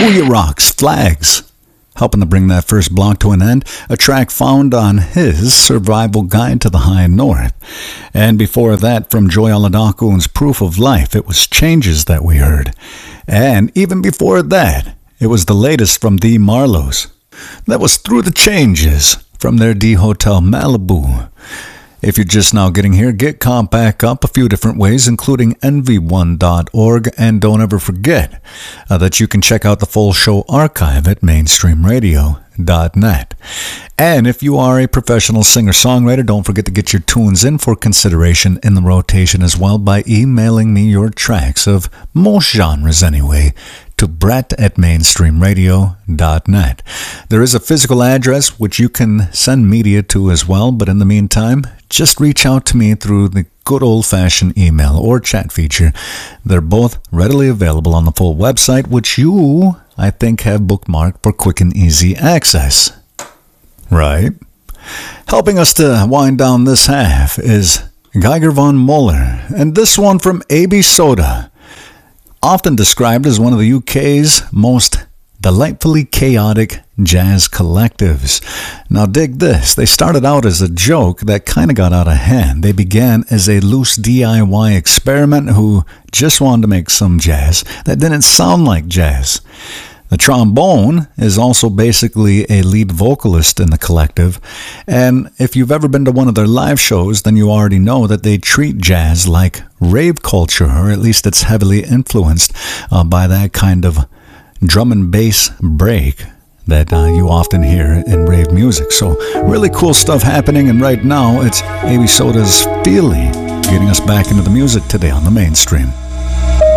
Booyah Rocks, Flags, helping to bring that first block to an end, a track found on his Survival Guide to the High North. And before that, from Joy Oladakun's Proof of Life, it was Changes that we heard. And even before that, it was the latest from the Marlows. That was Through the Changes from their D Hotel Malibu. If you're just now getting here, get caught back up a few different ways, including envy1.org, and don't ever forget that you can check out the full show archive at mainstreamradio.net. And if you are a professional singer-songwriter, don't forget to get your tunes in for consideration in the rotation as well by emailing me your tracks of most genres anyway to brett@mainstreamradio.net. There is a physical address which you can send media to as well, but in the meantime, just reach out to me through the good old-fashioned email or chat feature. They're both readily available on the full website, which you, I think, have bookmarked for quick and easy access. Right? Helping us to wind down this half is Geiger von Muller, and this one from AB Soda, often described as one of the UK's most delightfully chaotic jazz collectives. Now dig this, they started out as a joke that kind of got out of hand. They began as a loose DIY experiment who just wanted to make some jazz that didn't sound like jazz. The trombone is also basically a lead vocalist in the collective, and if you've ever been to one of their live shows, then you already know that they treat jazz like rave culture, or at least it's heavily influenced by that kind of drum and bass break that you often hear in rave music. So really cool stuff happening, and right now it's AB Soda's Feely getting us back into the music today on the Mainstream.